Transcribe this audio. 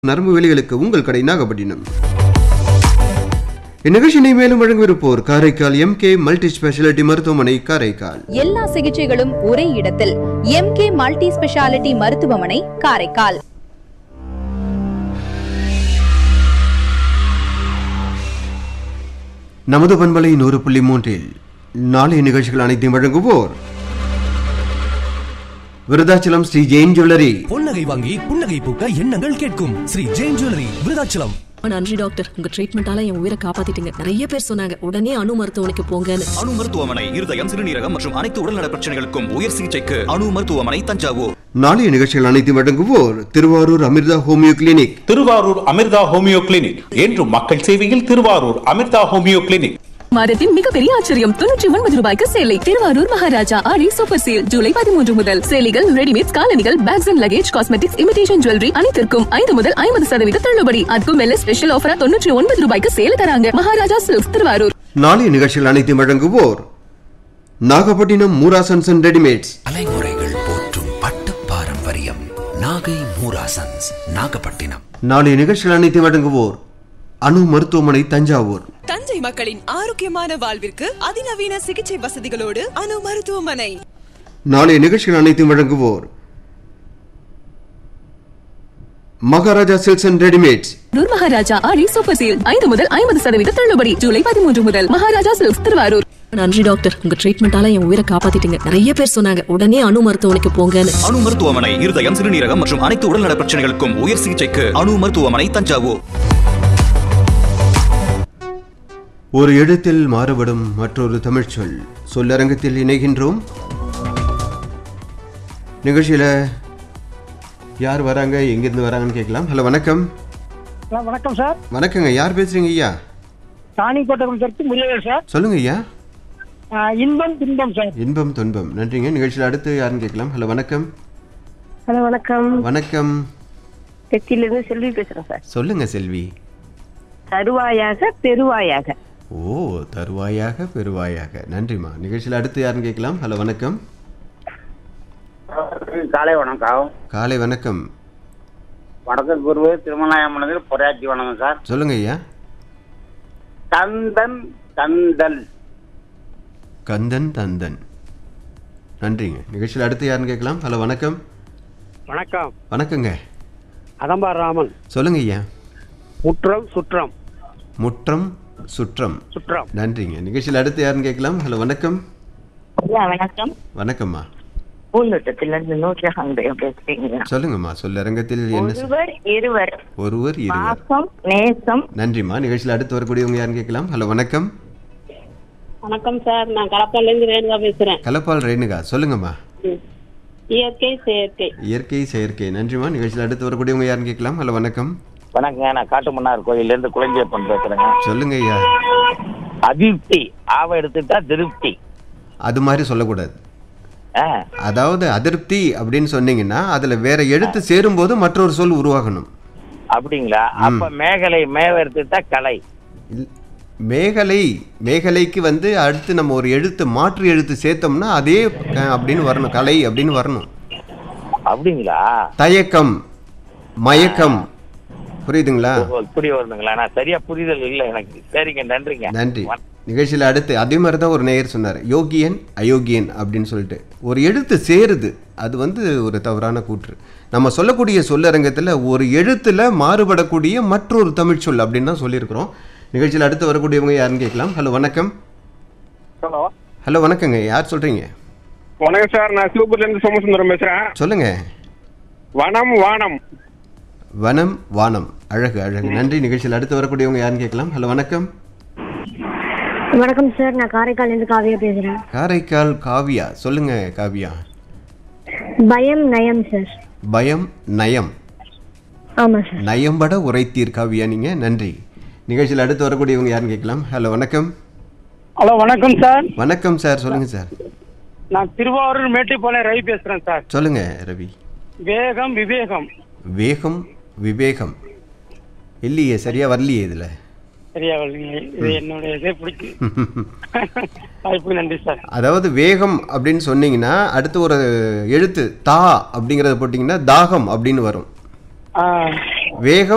நரம்பு வேலிகளுக்கு உங்கள் கடை நாகப்பட்டினம். இந்நிகழ்ச்சியை மேலும் வழங்கவிருப்போர் காரைக்கால் MK மல்டி ஸ்பெஷாலிட்டி மருத்துவமனை காரைக்கால். எல்லா சிகிச்சைகளும் ஒரே இடத்தில் MK மல்டி ஸ்பெஷாலிட்டி மருத்துவமனை காரைக்கால். நமது பண்பலை 100.3 நாளைய நிகழ்ச்சிகள் அனைத்தையும் வழங்குவோர் விருதாச்சலம் ஸ்ரீ ஜெயின் ஜுவல்லரி. பொன்னகை வாங்கி புன்னகை பூக்க எண்ணங்கள் கேட்கும் ஸ்ரீ ஜெயின் ஜுவல்லரி விருதாச்சலம். நன்றி டாக்டர், உங்க ட்ரீட்மெண்டால என் உயிரை காப்பாத்திட்டீங்க. நிறைய பேர் சொன்னாங்க உடனே அணு மருத்துவமனைக்கு போங்கன்னு. அணு மருத்துவமனை இருதயம், சிறுநீரகம் மற்றும் அனைத்து உடல்நல பிரச்சனைகளுக்கும் உயர் சிகிச்சைக்கு அணு மருத்துவமனை தஞ்சாவூர். நாளைய நிகழ்ச்சிகள் அனைத்தையும் வழங்குவோர் Thiruvarur Amrita homeo clinic. Thiruvarur Amrita homeo clinic என்றும் மக்கள் சேவையில் திருவாரூர் அமிர்தா ஹோமியோ கிளினிக். மாதத்தின் மிகப்பெரிய ஆச்சரியம் 99 ரூபாய்க்கு சேலை. திருவாரூர் மகாராஜா ஆடி சூப்பர் சேல் ஜூலை 13 முதல். சேலைகள், ரெடிமேட், காலணிகள், packs and luggage, cosmetics, imitation jewellery அனைத்திற்கும் 5 முதல் 50% தள்ளுபடி. அதுக்கும் மேல ஸ்பெஷல் ஆஃபரா 99 ரூபாய்க்கு சேல தராங்க. மகாராஜா சில்க்ஸ் திருவாரூர். நாளைய நிகழ்ச்சிகள் அனைத்தையும் வழங்குவோர் நாகப்பட்டினம் மூராசன்ஸ் அண்ட் ரெடிமேட்ஸ். தலைமுறைகள் போற்றும் பட்டு பாரம்பரியம் நாகை மூராசன்ஸ் நாகப்பட்டினம். நாளைய நிகழ்ச்சிகள் அனைத்தையும் வழங்குவோர் அணு மருத்துவமனை தஞ்சாவூர். தஞ்சை மக்களின் ஆரோக்கியமான வாழ்விற்கு அதிநவீன சிகிச்சை வசதிகளோடு அணு மருத்துவமனை. நாளைய நிகழ்ச்சிகள் அனைத்தையும் வழங்குவோர் Maharaja silks and readymades. Maharaja Aadi super sale 5 முதல் 50% தள்ளுபடி ஜூலை 13 முதல். மகாராஜா சில்க்ஸ் திருவாரூர். நன்றி டாக்டர், உங்க ட்ரீட்மெண்டால என் உயிரை காப்பாத்திட்டீங்க. நிறைய பேர் சொன்னாங்க உடனே அணு மருத்துவமனைக்கு போங்கன்னு. அணு மருத்துவமனை இருதயம், சிறுநீரகம் மற்றும் அனைத்து உடல்நல பிரச்சனைகளுக்கும் உயர் சிகிச்சைக்கு அணு மருத்துவமனை தஞ்சாவூர். ஒரு எழுத்தில் மாறுபடும் மற்றொரு தமிழ் சொல். சொல்லரங்கத்தில் இணைகின்றோம். நிகழ்ச்சியில யார் வராங்க, எங்கிருந்து வராங்கன்னு கேட்கலாம். ஹலோ, வணக்கம். வணக்கம் சார். வணக்கங்க, யார் பேசுறீங்க ஐயா? சாணிக்கோட்டை முருகேஷ் சார். சொல்லுங்க ஐயா. இன்பம் துன்பம் சார். இன்பம் துன்பம். நன்றிங்க. நிகழ்ச்சியில் அடுத்து யாருன்னு கேட்கலாம். ஹலோ, வணக்கம். ஹலோ, வணக்கம். வணக்கம். தெற்கிலிருந்து செல்வி பேசுறேன் சார். சொல்லுங்க செல்வி. தருவாயாக பெருவாயாக. ஓ, தருவாயாக பெருவாயாக. நன்றிமா. நிகழ்ச்சியில் அடுத்து யாருன்னு கேட்கலாம். ஹலோ, வணக்கம். காலை வணக்கம். காலை வணக்கம். வடக்கு குருவு திருமலாயமனதில் பொறையாட்சி வணக்கம் சார். சொல்லுங்க ஐயா. கந்தன் கந்தல். கந்தன் தந்தன். நன்றிங்க. நிகழ்ச்சியில் அடுத்து யாருன்னு கேட்கலாம். ஹலோ, வணக்கம். வணக்கம். வணக்கங்க. அதம்பார் ராமன். சொல்லுங்க ஐயா. முற்றம் சுற்றம். முற்றம் சுற்றம். சுற்றம். நன்றிங்க. நிகழ்ச்சியில் அடுத்து யாருன்னு கேட்கலாம். ஹலோ, வணக்கம். வணக்கம். வணக்கம்மா. பூந்தோட்டத்திலிருந்து நூற்றகம் பேசுறீங்க. சொல்லுங்கம்மா. சொல்லரங்கத்தில் என்ன? ஒருவர் இருவர். ஒருவர் இருவர். பாசம் நேசம். நன்றிம்மா. நிகழ்ச்சியில் அடுத்து வரக்கூடியவங்க யாருன்னு கேட்கலாம். ஹலோ, வணக்கம். வணக்கம் சார், நான் கலப்பாலேருந்து ரேணுகா பேசுறேன். கலப்பால் ரேணுகா. சொல்லுங்கம்மா. இயற்கை செயற்கை. இயற்கை செயற்கை. நன்றிம்மா. நிகழ்ச்சியில் அடுத்து வரக்கூடியவங்க யாருன்னு கேட்கலாம். ஹலோ, வணக்கம். வணக்கங்க, நான் காட்டுமன்னார் கோயில இருந்து குழந்தையப்பன் பேசுறேங்க. சொல்லுங்க ஐயா. அதிருப்தி ஆவ எடுத்துட்டா திருப்தி. அது மாதிரி சொல்லக்கூடாது. அதாவது அதிருப்தி அப்படின்னு சொன்னீங்கன்னா அதுல வேற எழுத்து சேரும் போது மற்றொரு சொல் உருவாகணும். அப்படிங்களா? அப்ப மேகலை மேவ எடுத்துட்டா கலை. மேகலை, மேகலைக்கு அடுத்து நம்ம ஒரு எழுத்து மாற்று எழுத்து சேர்த்தோம்னா அதே அப்படின்னு வரணும். கலை அப்படின்னு வரணும். அப்படிங்களா? தயக்கம், மயக்கம். புரியுதுங்களா? புரிய வருதுங்களா? நான் சரியா புரிதல் இல்லை எனக்கு. சரிங்க, நன்றிங்க. நன்றி. நிகழ்ச்சியில் அடுத்து அதே மாதிரி தான் ஒரு நேயர் சொன்னார், யோகியன் அயோக்கியன் அப்படின்னு சொல்லிட்டு ஒரு எழுத்து சேருது. அது ஒரு தவறான கூற்று. நம்ம சொல்லக்கூடிய சொல்லரங்கத்தில் ஒரு எழுத்துல மாறுபடக்கூடிய மற்றொரு தமிழ் சொல் அப்படின்னு தான் சொல்லியிருக்கிறோம். நிகழ்ச்சியில் அடுத்து வரக்கூடியவங்க யாருன்னு கேட்கலாம். ஹலோ, வணக்கம். ஹலோ. ஹலோ, வணக்கங்க. யார் சொல்றீங்க? வணக்கம் சார், நான் சிவபுரில இருந்து சோமசுந்தரம் பேசுறேன். சொல்லுங்க. வனம் வானம். வனம் வானம். அழகு அழகு. நன்றி. நிகழ்ச்சியில் அடுத்து வரக்கூடியவங்க யாருன்னு கேட்கலாம். ஹலோ, வணக்கம். வணக்கம் சார், நான் காரைக்கால் இருந்து காவியா பேசுறேன். காரைக்கால் காவியா. சொல்லுங்க காவியா. பயம் நயம் சார். பயம் நயம். ஆமா சார். நயம்பட உரைத்தீர் காவியா நீங்க. நன்றி. நிகழ்ச்சியில் அடுத்து வரக்கூடியவங்க யாருன்னு கேட்கலாம். ஹலோ, வணக்கம். ஹலோ, வணக்கம் சார். வணக்கம் சார். சொல்லுங்க சார். நான் திருவாரூர் மேட்டுப்பாளையம் ரவி பேசுறேன் சார். சொல்லுங்க ரவி. வேகம் விவேகம். வேகம் விவேகம். இல்லையே, சரியா வரலையே இதுல. சரியா வரலையே. இது என்னோட இதே பிடிச்சி. வாய்ப்பு நன்றி சார். அதாவது வேகம் அப்படின்னு சொன்னீங்கன்னா அடுத்து ஒரு எழுத்து தா அப்படிங்கறத போட்டீங்கன்னா தாகம் அப்படின்னு வரும். வேகம்